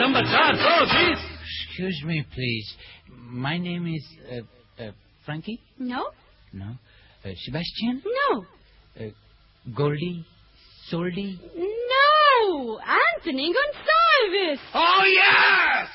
Number chart, oh, please. Excuse me, please. My name is Frankie? No. No. Sebastian? No. Goldie? Soldy? No. Anthony Gonsalves. Oh, yes!